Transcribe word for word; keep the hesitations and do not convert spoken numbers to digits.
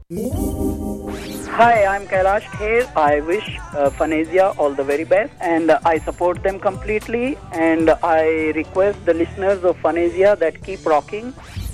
Hi, I'm Kailash Kher. I wish uh, Fantasia all the very best and uh, I support them completely and I request the listeners of Fantasia that keep rocking.